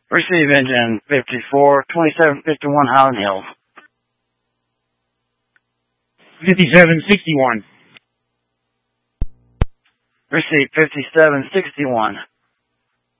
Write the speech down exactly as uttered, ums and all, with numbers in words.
Receive engine fifty-four, twenty-seven fifty-one Highland Hills. fifty-seven sixty-one. Receive fifty-seven sixty-one.